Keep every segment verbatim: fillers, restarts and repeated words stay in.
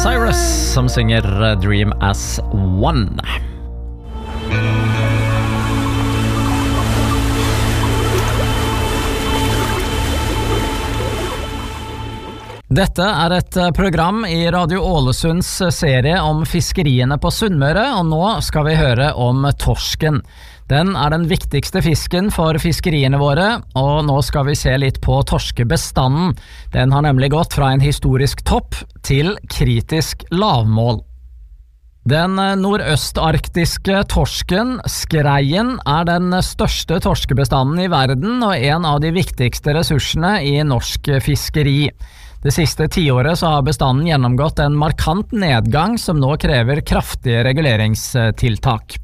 Cyrus som synger Dream as One. Dette er et program i Radio Ålesunds serie om fiskeriene på Sunnmøre, og nå skal vi høre om torsken. Den er den viktigste fisken for fiskeriene våre, og nå skal vi se litt på torskebestanden. Den har nemlig gått fra en historisk topp til kritisk lavmål. Den nordøstarktiske torsken, skreien, er den største torskebestanden i verden og en av de viktigste ressursene i norsk fiskeri. Det siste tiåret så har bestanden gjennomgått en markant nedgang som nå krever kraftige reguleringstiltak.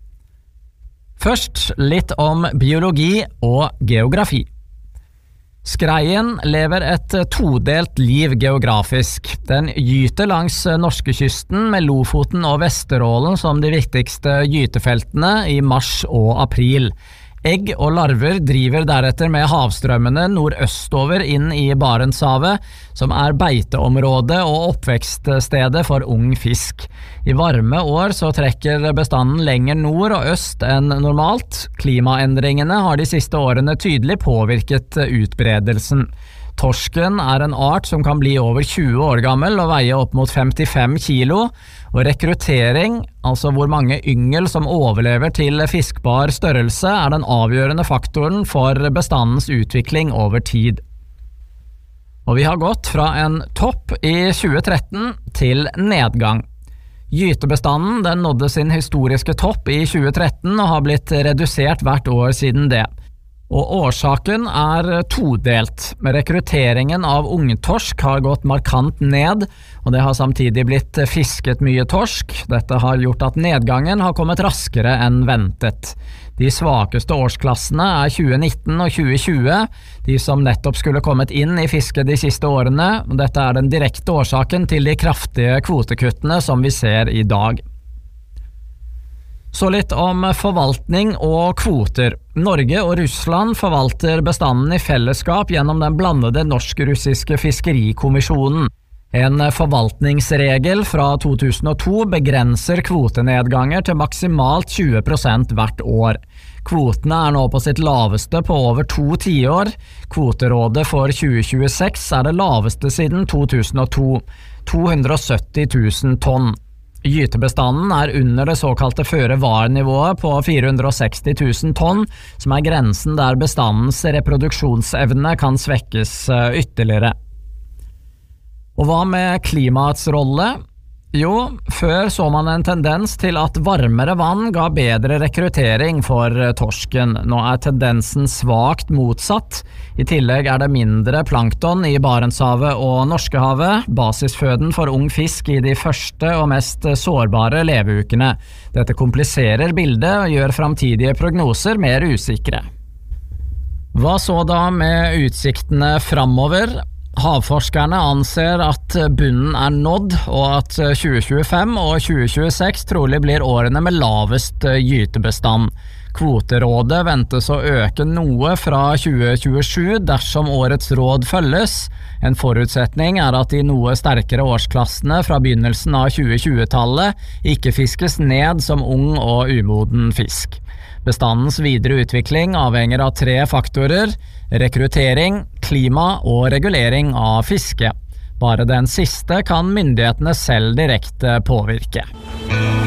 Først litt om biologi og geografi. Skreien lever et todelt liv geografisk. Den gyter langs norskekysten med Lofoten og Vesterålen som de viktigste gytefeltene i mars og april. Egg og larver driver deretter med havstrømmene nordøstover inn i Barentshavet, som er beiteområdet og oppvekststedet for ung fisk. I varme år så trekker bestanden lenger nord og øst enn normalt. Klimaendringene har de siste årene tydelig påvirket utbredelsen. Torsken er en art som kan bli over tjue år gammel og veie opp mot femtifem kilo, og rekruttering, altså hvor mange yngel som overlever til fiskbar størrelse, er den avgjørende faktoren for bestandens utvikling over tid. Og vi har gått fra en topp i tjue tretten til nedgang. Gytebestanden den nådde sin historiske topp i tjue tretten og har blitt redusert hvert år siden det. Og årsaken er todelt. Rekrutteringen av ungtorsk har gått markant ned, og det har samtidig blitt fisket mye torsk. Dette har gjort at nedgangen har kommet raskere enn ventet. De svakeste årsklassene er tjue nitten og tjue tjue, de som nettopp skulle kommet inn i fiske de siste årene. Dette er den direkte årsaken til de kraftige kvotekuttene som vi ser i dag. Så litt om forvaltning og kvoter. Norge og Russland forvalter bestanden i fellesskap gjennom den blandede norsk-russiske fiskerikommisjonen. En forvaltningsregel fra to tusen og to begrenser kvotenedganger til maksimalt tjue prosent hvert år. Kvotene er nå på sitt laveste på over to tiår. Kvoterådet for tjue tjueseks er det laveste siden to tusen og to, to hundre og sytti tusen tonn. Gytebestanden er under det såkalte føre-var-nivået på fire hundre og seksti tusen tonn, som er grensen der bestandens reproduksjonsevne kan svekkes ytterligere. Og hva med klimaets rolle? Jo, før så man en tendens til at varmere vann ga bedre rekruttering for torsken. Nå er tendensen svakt motsatt. I tillegg er det mindre plankton i Barentshavet og Norskehavet, basisføden for ung fisk i de første og mest sårbare leveukene. Dette kompliserer bildet og gjør framtidige prognoser mer usikre. Hva så da med utsiktene framover? Havforskerne anser at bunnen er nådd, og at tjue tjuefem og tjue tjueseks trolig blir årene med lavest gytebestand. Kvoterådet ventes å øke noe fra tjue tjuesju dersom årets råd følges. En forutsetning er at de noe sterkere årsklassene fra begynnelsen av tjue tjue-tallet ikke fiskes ned som ung og umoden fisk. Bestandens videre utvikling avhenger av tre faktorer: rekruttering, klima og regulering av fiske. Bare den siste kan myndighetene selv direkte påvirke.